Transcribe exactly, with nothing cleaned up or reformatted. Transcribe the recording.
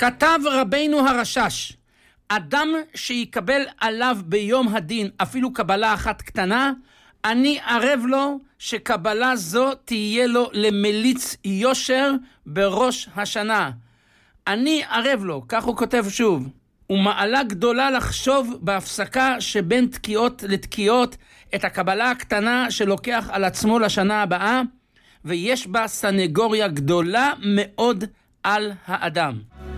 כתב רבינו הרשש, אדם שיקבל עליו ביום הדין אפילו קבלה אחת קטנה, אני ערב לו שקבלה זו תהיה לו למליץ יושר בראש השנה. אני ערב לו, כך הוא כותב שוב, ומעלה גדולה לחשוב בהפסקה שבין תקיעות לתקיעות את הקבלה הקטנה שלוקח על עצמו לשנה הבאה, ויש בה סנגוריה גדולה מאוד על האדם.